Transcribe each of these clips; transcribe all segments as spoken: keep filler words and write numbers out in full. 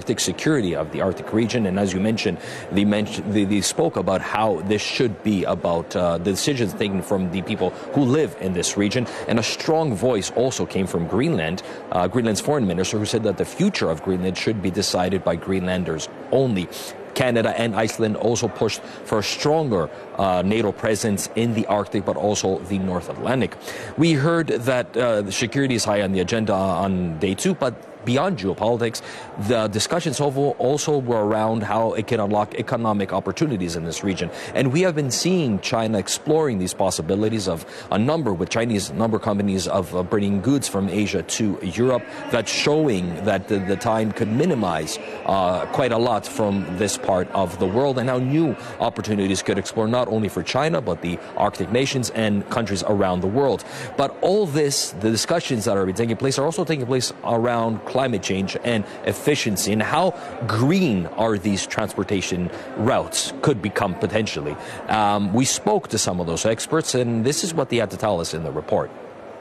Arctic security of the Arctic region. And as you mentioned, they, mentioned, they, they spoke about how this should be about uh, the decisions taken from the people who live in this region. And a strong voice also came from Greenland, uh, Greenland's foreign minister, who said that the future of Greenland should be decided by Greenlanders only. Canada and Iceland also pushed for a stronger uh, NATO presence in the Arctic, but also the North Atlantic. We heard that uh, the security is high on the agenda on day two, but beyond geopolitics, the discussions also were around how it can unlock economic opportunities in this region. And we have been seeing China exploring these possibilities of a number, with Chinese number companies, of uh, bringing goods from Asia to Europe. That's showing that the, the time could minimize uh, quite a lot from this part of the world, and how new opportunities could explore not only for China, but the Arctic nations and countries around the world. But all this, the discussions that are taking place, are also taking place around climate change and efficiency, and how green are these transportation routes could become potentially. Um, we spoke to some of those experts, and this is what they had to tell us in the report.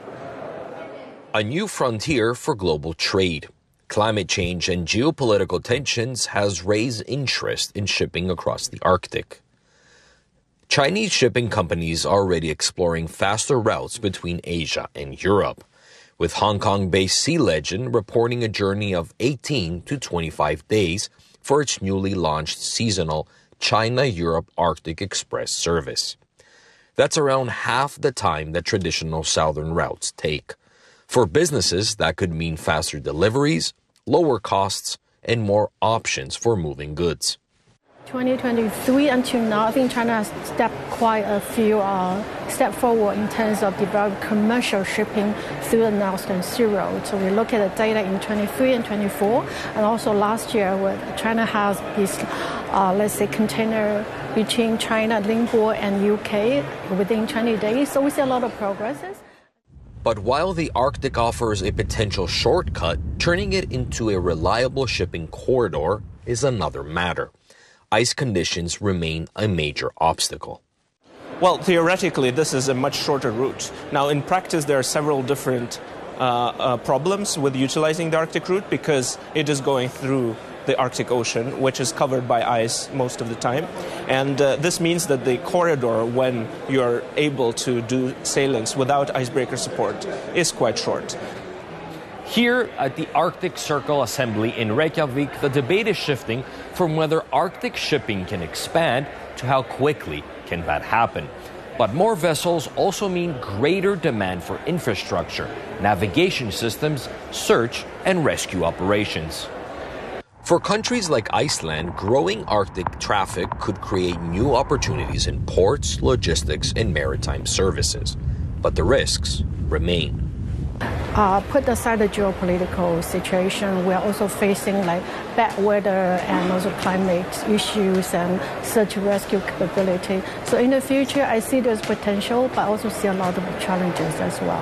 A new frontier for global trade. Climate change and geopolitical tensions has raised interest in shipping across the Arctic. Chinese shipping companies are already exploring faster routes between Asia and Europe, with Hong Kong-based Sea Legend reporting a journey of eighteen to twenty-five days for its newly launched seasonal China-Europe Arctic Express service. That's around half the time that traditional southern routes take. For businesses, that could mean faster deliveries, lower costs, and more options for moving goods. twenty twenty-three until now, I think China has stepped quite a few uh, steps forward in terms of developing commercial shipping through the Northern Sea Road. So we look at the data in twenty-three and twenty-four, and also last year, where China has this, uh, let's say, container between China, Ningbo, and U K within twenty days. So we see a lot of progresses. But while the Arctic offers a potential shortcut, turning it into a reliable shipping corridor is another matter. Ice conditions remain a major obstacle. Well, theoretically, this is a much shorter route. Now, in practice, there are several different uh, uh, problems with utilizing the Arctic route, because it is going through the Arctic Ocean, which is covered by ice most of the time. And uh, this means that the corridor, when you're able to do sailings without icebreaker support, is quite short. Here at the Arctic Circle Assembly in Reykjavik, the debate is shifting from whether Arctic shipping can expand to how quickly can that happen. But more vessels also mean greater demand for infrastructure, navigation systems, search and rescue operations. For countries like Iceland, growing Arctic traffic could create new opportunities in ports, logistics, and maritime services. But the risks remain. Uh, put aside the geopolitical situation, we're also facing like bad weather and also climate issues and search and rescue capability. So in the future, I see there's potential, but I also see a lot of challenges as well.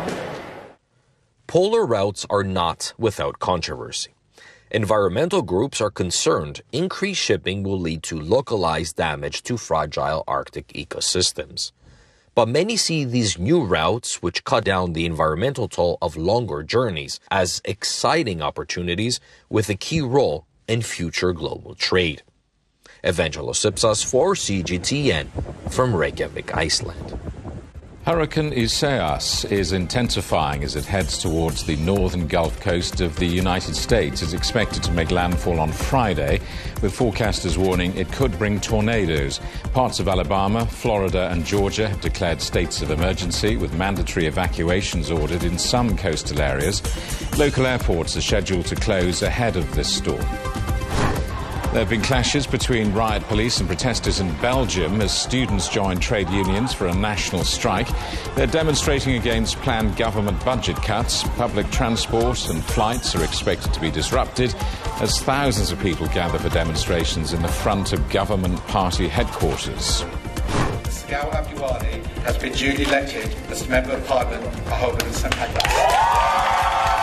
Polar routes are not without controversy. Environmental groups are concerned increased shipping will lead to localized damage to fragile Arctic ecosystems. But many see these new routes, which cut down the environmental toll of longer journeys, as exciting opportunities with a key role in future global trade. Evangelos Ipsas for C G T N from Reykjavik, Iceland. Hurricane Isaias is intensifying as it heads towards the northern Gulf Coast of the United States. It's expected to make landfall on Friday, with forecasters warning it could bring tornadoes. Parts of Alabama, Florida and Georgia have declared states of emergency, with mandatory evacuations ordered in some coastal areas. Local airports are scheduled to close ahead of this storm. There have been clashes between riot police and protesters in Belgium as students join trade unions for a national strike. They're demonstrating against planned government budget cuts. Public transport and flights are expected to be disrupted as thousands of people gather for demonstrations in the front of government party headquarters. Pascal Abdiwali has been duly elected as Member of Parliament for Holborn and St Pancras.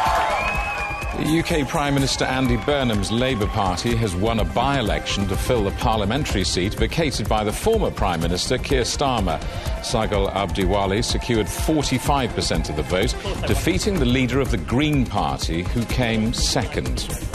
The U K Prime Minister Andy Burnham's Labour Party has won a by-election to fill the parliamentary seat vacated by the former Prime Minister Keir Starmer. Pascal Abdiwali secured forty-five percent of the vote, defeating the leader of the Green Party, who came second.